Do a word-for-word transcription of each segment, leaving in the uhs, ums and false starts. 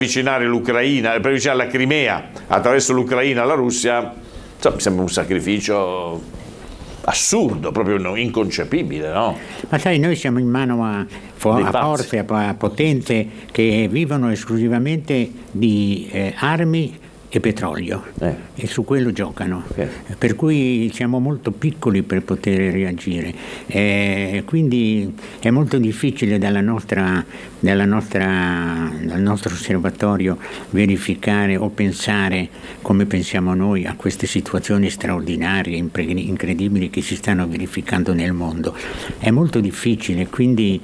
avvicinare l'Ucraina, per avvicinare la Crimea attraverso l'Ucraina alla Russia, insomma, mi sembra un sacrificio assurdo, proprio inconcepibile, no? Ma sai, noi siamo in mano a, fo- a forze, a, a potenze che vivono esclusivamente di eh, armi e petrolio, eh. e su quello giocano, okay. Per cui siamo molto piccoli per poter reagire, eh, quindi è molto difficile dalla nostra, dalla nostra, dal nostro osservatorio verificare o pensare come pensiamo noi a queste situazioni straordinarie, impre- incredibili che si stanno verificando nel mondo. È molto difficile, quindi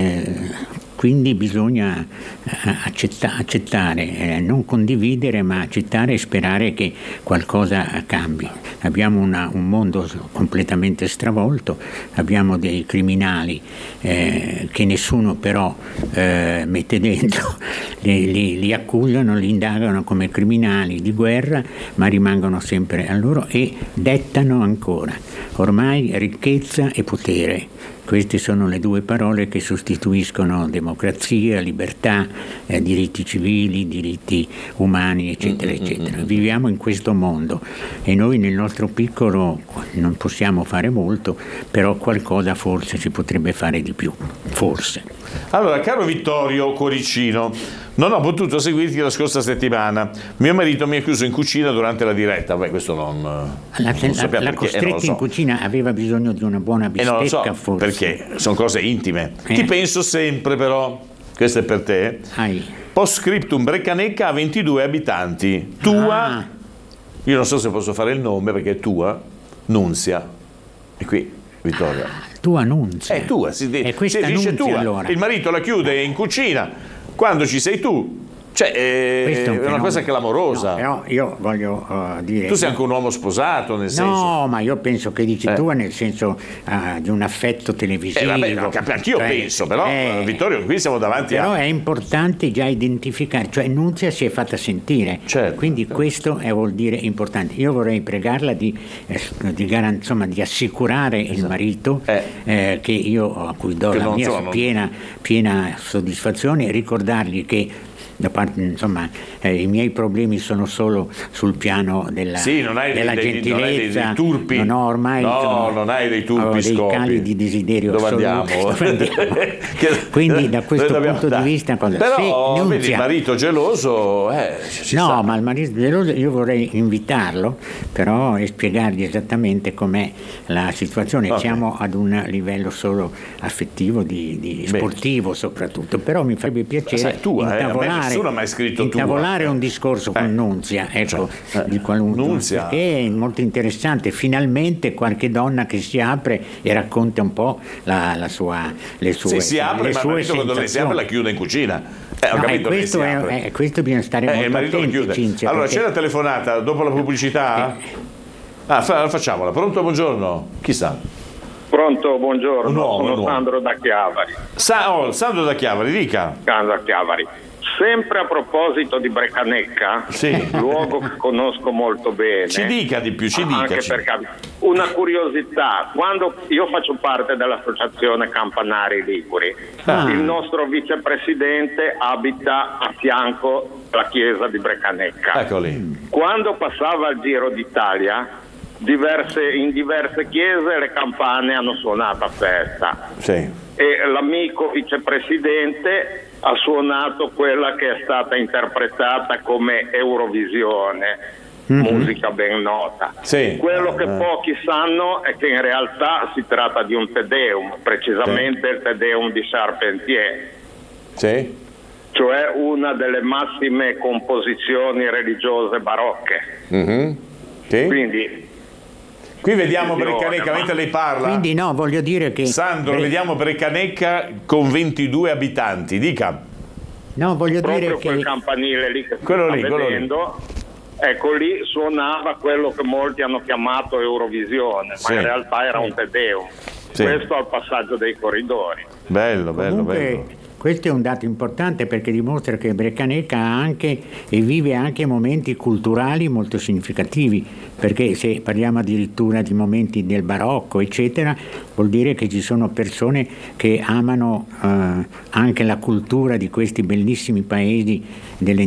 eh, Quindi bisogna accetta- accettare, eh, non condividere, ma accettare e sperare che qualcosa cambi. Abbiamo una, un mondo completamente stravolto, abbiamo dei criminali eh, che nessuno però eh, mette dentro, li, li, li accusano, li indagano come criminali di guerra, ma rimangono sempre a loro e dettano ancora. Ormai ricchezza e potere. Queste sono le due parole che sostituiscono democrazia, libertà, eh, diritti civili, diritti umani, eccetera, eccetera. Viviamo in questo mondo e noi nel nostro piccolo non possiamo fare molto, però qualcosa forse si potrebbe fare di più, forse. Allora, caro Vittorio Cuoricino, non ho potuto seguirti la scorsa settimana. Mio marito mi ha chiuso in cucina durante la diretta. Beh, questo non, la, non la, la costretto eh, so. in cucina, aveva bisogno di una buona bistecca, eh, non lo so, forse. Perché sono cose intime. Eh. Ti penso sempre, però. Questo è per te. Ai. Post scriptum Breccanecca ha ventidue abitanti. Tua, ah. io non so se posso fare il nome perché è tua, Nunzia. E qui, Vittorio. Ah, tua Nunzia. È tua, si, è questa si dice Nunzia, tua. Allora. Il marito la chiude in cucina. Quando ci sei tu, cioè è, è un una cosa clamorosa. No, però io voglio uh, dire. Tu sei anche un uomo sposato, nel senso. No, ma io penso che dici eh. tu nel senso uh, di un affetto televisivo. Eh, vabbè, no, anch'io cioè, penso, però eh, Vittorio, qui siamo davanti però a. Però è importante già identificare, cioè Nunzia si è fatta sentire, certo, quindi certo. questo è, vuol dire importante. Io vorrei pregarla di, eh, di, garan- insomma, di assicurare esatto. il marito eh. Eh, che io a cui do che la mia so, piena, non... piena soddisfazione e ricordargli che da parte, insomma, eh, i miei problemi sono solo sul piano della, sì, non hai della dei, gentilezza, non hai dei, dei turpi, non ho ormai no, sono, non hai dei turpi ho dei scopi. cali di desiderio dove assoluto. andiamo? Dove andiamo? Quindi da questo punto da... di vista cosa? Però sì, vedi, il marito geloso eh, ci no sta. Ma il marito geloso io vorrei invitarlo però e spiegargli esattamente com'è la situazione. Okay. Siamo ad un livello solo affettivo di, di sportivo soprattutto, però mi farebbe piacere sai, tu, intavolare, eh, a me nessuno ha mai scritto intavolare tua. un discorso con eh. Nunzia, ecco, cioè, eh. di qualunque, Nunzia. Che è molto interessante, finalmente qualche donna che si apre e racconta un po' la, la sua, le sue, sì, si apre, le ma sue marito quando lei si apre la chiude in cucina. Eh, ho no, capito questo, è, è, questo bisogna stare eh, molto attenti, Cinzia, allora perché... c'è la telefonata dopo la pubblicità? Eh. Ah, fa, facciamola. Pronto, buongiorno. Chi sa? Pronto, buongiorno. Un uomo, sono un uomo. Sandro da Chiavari. Sa- oh, Sandro da Chiavari, dica. Sandro da Chiavari. Sempre a proposito di Breccanecca, sì. luogo che conosco molto bene. Ci dica di più, ci dica. Anche ci... perché una curiosità, quando io faccio parte dell'associazione Campanari Liguri, ah. il nostro vicepresidente abita a fianco alla chiesa di Breccanecca. Eccoli. Quando passava il Giro d'Italia, diverse, in diverse chiese le campane hanno suonato a festa. Sì. E l'amico vicepresidente ha suonato quella che è stata interpretata come Eurovisione, mm-hmm. musica ben nota. Sì. Quello che eh. pochi sanno è che in realtà si tratta di un Te Deum, precisamente sì. il Te Deum di Charpentier. Sì. Cioè una delle massime composizioni religiose barocche. Mm-hmm. Sì. Quindi qui vediamo Breccanecca mentre lei parla. Quindi no, voglio dire che Sandro, Bre... vediamo Breccanecca con ventidue abitanti. Dica. No, voglio proprio dire quel che campanile lì che quello sta lì, vedendo, lì. Ecco lì suonava quello che molti hanno chiamato Eurovisione, sì. ma in realtà era un Te Deum. Sì. Questo al passaggio dei corridori. Bello, bello, comunque, bello. Questo è un dato importante perché dimostra che Breccaneca ha anche e vive anche momenti culturali molto significativi, perché se parliamo addirittura di momenti del barocco, eccetera, vuol dire che ci sono persone che amano eh, anche la cultura di questi bellissimi paesi delle